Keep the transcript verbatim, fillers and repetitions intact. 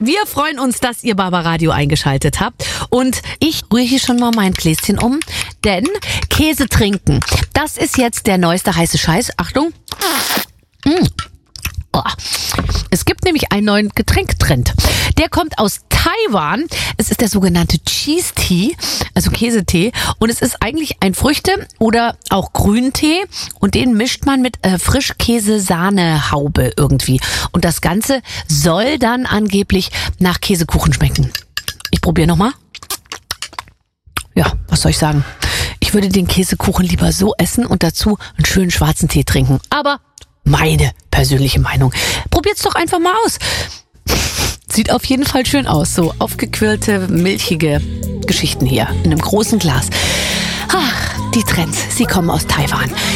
Wir freuen uns, dass ihr Barbaradio eingeschaltet habt. Und ich rühre hier schon mal mein Gläschen um, denn Käse trinken, das ist jetzt der neueste heiße Scheiß. Achtung. Mmh. Oh. Es gibt nämlich einen neuen Getränktrend. Der kommt aus Taiwan. Es ist der sogenannte Cheese Tea, also Käsetee. Und es ist eigentlich ein Früchte- oder auch Grüntee. Und den mischt man mit äh, Frischkäse-Sahnehaube irgendwie. Und das Ganze soll dann angeblich nach Käsekuchen schmecken. Ich probiere nochmal. Ja, was soll ich sagen? Ich würde den Käsekuchen lieber so essen und dazu einen schönen schwarzen Tee trinken. Aber meine persönliche Meinung. Probiert's doch einfach mal aus. Sieht auf jeden Fall schön aus. So aufgequirlte, milchige Geschichten hier in einem großen Glas. Ach, die Trends, sie kommen aus Taiwan.